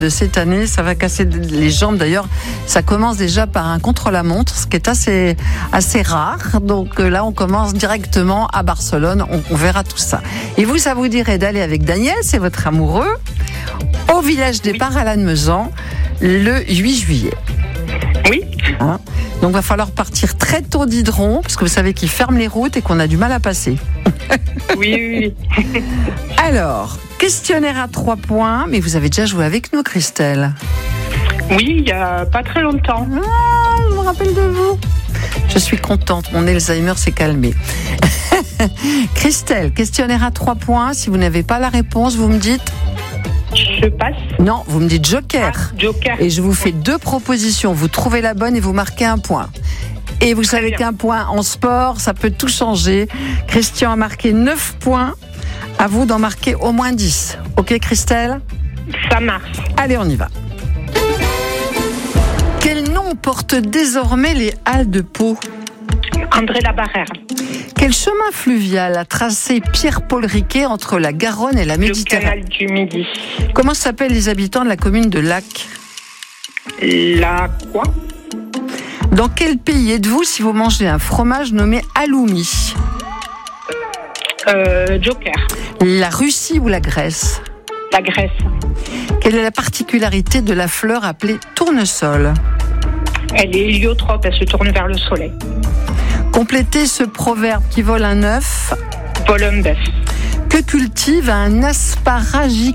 de cette année, ça va casser les jambes. D'ailleurs, ça commence déjà par un contre-la-montre, ce qui est assez rare. Donc là, on commence directement à Barcelone. On verra tout ça. Et vous, ça vous dirait d'aller avec Daniel, c'est votre amoureux, au village départ à Lannemezan, le 8 juillet. Oui. Hein, donc, va falloir partir très tôt d'Hydron, parce que vous savez qu'ils ferment les routes et qu'on a du mal à passer. Oui. Alors, questionnaire à 3 points, mais vous avez déjà joué avec nous, Christelle. Oui, il n'y a pas très longtemps. Ah, je me rappelle de vous. Je suis contente, mon Alzheimer s'est calmé. Christelle, questionnaire à 3 points. Si vous n'avez pas la réponse, vous me dites... Je passe. Non, vous me dites joker. Joker. Et je vous fais 2 propositions. Vous trouvez la bonne et vous marquez 1 point. Et vous savez qu'un point en sport, ça peut tout changer. Christian a marqué 9 points. À vous d'en marquer au moins 10. Ok, Christelle ? Ça marche. Allez, on y va. Quel nom portent désormais les Halles de Pau ? André Labarrère. Quel chemin fluvial a tracé Pierre-Paul Riquet entre la Garonne et la Le Méditerranée ? canal du Midi. Comment s'appellent les habitants de la commune de Lac ? La quoi ? Dans quel pays êtes-vous si vous mangez un fromage nommé halloumi ? Joker. La Russie ou la Grèce ? La Grèce. Quelle est la particularité de la fleur appelée tournesol ? Elle est héliotrope, elle se tourne vers le soleil. Complétez ce proverbe qui vole un œuf. Vole un bœuf. Que cultive un asparagiculteur ?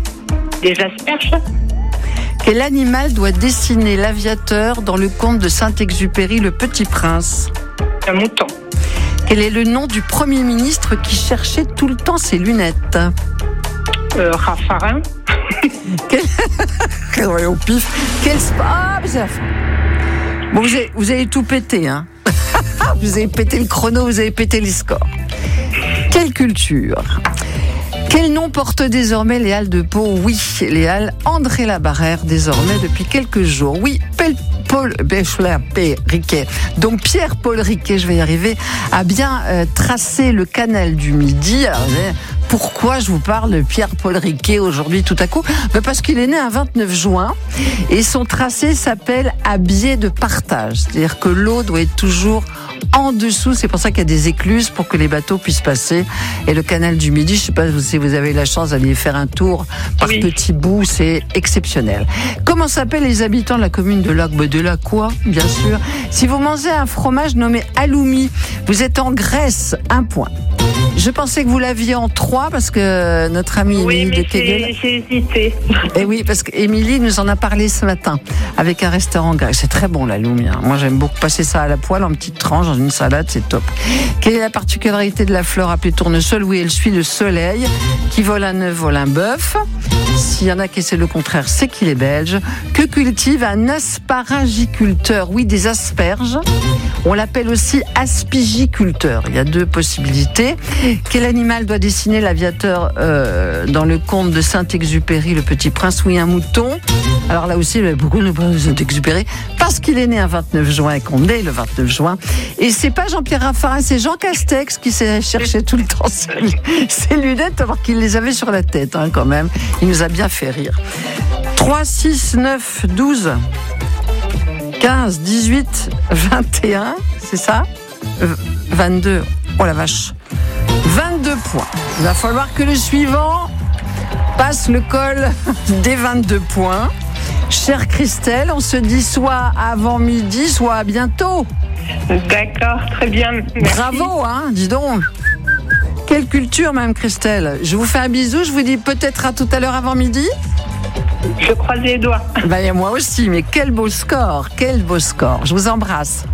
Des asperges. Quel animal doit dessiner l'aviateur dans le conte de Saint-Exupéry, Le Petit Prince ? Un mouton. Quel est le nom du Premier ministre qui cherchait tout le temps ses lunettes ? Raffarin. Ouais, au pif. Ah, mais c'est la fin. Bon, vous avez tout pété, hein. Vous avez pété le chrono, vous avez pété les scores. Quelle culture. Quel nom portent désormais les Halles de Pau ? Oui, les Halles André Labarrère, désormais depuis quelques jours. Oui, Paul Riquet. Donc Pierre-Paul Riquet, je vais y arriver, a bien tracé le canal du Midi. Alors, pourquoi je vous parle de Pierre-Paul Riquet aujourd'hui tout à coup ? Parce qu'il est né un 29 juin et son tracé s'appelle à biais de partage. C'est-à-dire que l'eau doit être toujours en dessous, c'est pour ça qu'il y a des écluses pour que les bateaux puissent passer. Et le canal du Midi, je ne sais pas si vous avez la chance d'aller faire un tour par petits bouts, c'est exceptionnel. Comment s'appellent les habitants de la commune de Lac ? De la quoi, bien sûr. Si vous mangez un fromage nommé halloumi, vous êtes en Grèce, 1 point. Je pensais que vous l'aviez en 3 parce que notre amie Émilie de Kegel... j'ai hésité. Et oui, parce qu'Émilie nous en a parlé ce matin avec un restaurant grec. C'est très bon l'halloumi. Moi, j'aime beaucoup passer ça à la poêle en petites tranches dans une salade, c'est top. Quelle est la particularité de la fleur appelée tournesol ? Oui, elle suit le soleil. Qui vole un œuf, vole un bœuf. S'il y en a qui essaient le contraire, c'est qu'il est belge. Que cultive un asparagiculteur ? Oui, des asperges. On l'appelle aussi aspigiculteur. Il y a 2 possibilités. Quel animal doit dessiner l'aviateur dans le conte de Saint-Exupéry, Le Petit Prince ? Oui, un mouton. Alors là aussi, beaucoup ne parlent de Saint-Exupéry parce qu'il est né un 29 juin et qu'on est le 29 juin. Et c'est pas Jean-Pierre Raffarin, c'est Jean Castex qui s'est cherché tout le temps ses lunettes alors qu'il les avait sur la tête quand même. Il nous a bien fait rire. 3, 6, 9, 12, 15, 18, 21, c'est ça ? 22, oh la vache. 22 points. Il va falloir que le suivant passe le col des 22 points. Chère Christelle, on se dit soit avant midi, soit à bientôt. D'accord, très bien. Merci. Bravo, dis donc. Quelle culture, même Christelle. Je vous fais un bisou, je vous dis peut-être à tout à l'heure avant midi. Je croise les doigts. Et moi aussi, mais quel beau score, quel beau score. Je vous embrasse.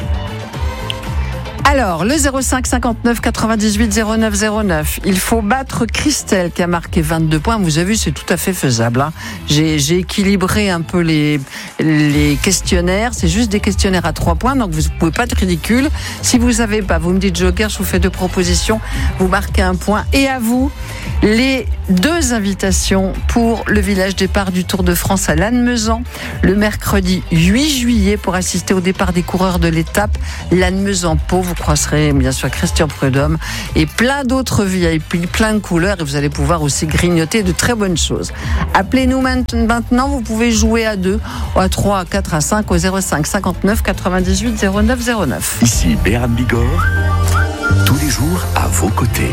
Alors, le 05 59 98 09 09. Il faut battre Christelle qui a marqué 22 points. Vous avez vu, c'est tout à fait faisable. J'ai équilibré un peu les questionnaires. C'est juste des questionnaires à 3 points, donc vous ne pouvez pas être ridicule. Si vous savez pas, vous me dites joker, je vous fais 2 propositions. Vous marquez 1 point. Et à vous, les 2 invitations pour le village départ du Tour de France à Lannemezan, le mercredi 8 juillet pour assister au départ des coureurs de l'étape Lannemezan-Pau. Vous croiserez bien sûr Christian Prudhomme et plein d'autres VIP, plein de couleurs, et vous allez pouvoir aussi grignoter de très bonnes choses. Appelez-nous maintenant, vous pouvez jouer à 2, à 3, à 4, à 5 au 05 59 98 09 09. Ici Béarn Bigorre, tous les jours à vos côtés.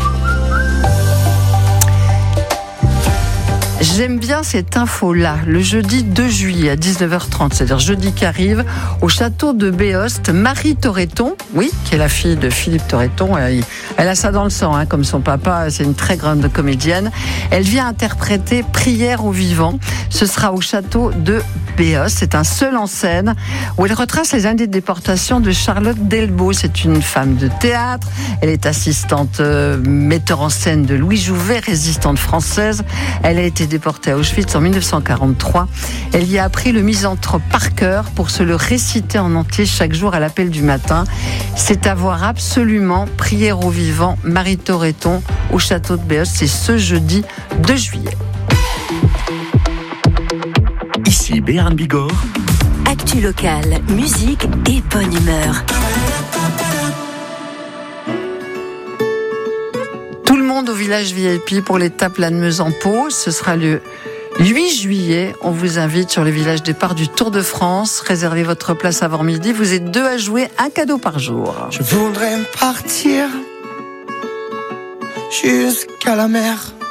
J'aime bien cette info-là, le jeudi 2 juillet à 19h30, c'est-à-dire jeudi qui arrive, au château de Béoste, Marie Toreton, oui, qui est la fille de Philippe Toreton, elle a ça dans le sang, hein, comme son papa, c'est une très grande comédienne. Elle vient interpréter Prière aux vivants, ce sera au château de Béoste, c'est un seul en scène, où elle retrace les années de déportation de Charlotte Delbo, c'est une femme de théâtre, elle est assistante metteur en scène de Louis Jouvet, résistante française, elle a été déportée à Auschwitz en 1943. Elle y a appris le misanthrope par cœur pour se le réciter en entier chaque jour à l'appel du matin. C'est à voir absolument. Prière aux vivants, Marie Toreton au château de Béoste. C'est ce jeudi 2 juillet. Ici Béarn Bigorre. Actu locale, musique et bonne humeur. Au village VIP pour l'étape Lannemezan en Pau. Ce sera le 8 juillet. On vous invite sur le village départ du Tour de France. Réservez votre place avant midi. Vous êtes 2 à jouer, un cadeau par jour. Je voudrais partir jusqu'à la mer.